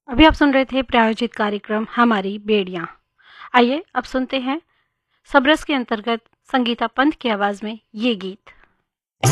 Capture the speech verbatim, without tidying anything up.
अभी आप सुन रहे थे प्रायोजित कार्यक्रम हमारी बेड़ियाँ। आइए अब सुनते हैं सबरस के अंतर्गत संगीता पंत की आवाज़ में ये गीत।